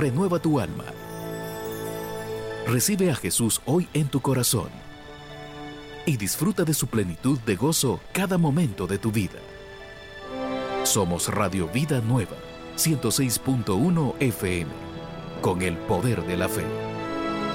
renueva tu alma. Recibe a Jesús hoy en tu corazón y disfruta de su plenitud de gozo cada momento de tu vida. Somos Radio Vida Nueva, 106.1 FM, con el poder de la fe.